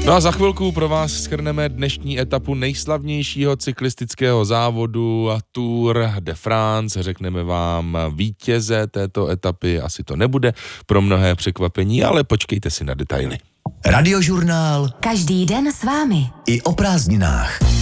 No a za chvilku pro vás shrneme dnešní etapu nejslavnějšího cyklistického závodu Tour de France. Řekneme vám vítěze této etapy, asi to nebude pro mnohé překvapení, ale počkejte si na detaily. Radiožurnál. Každý den s vámi. I o prázdninách.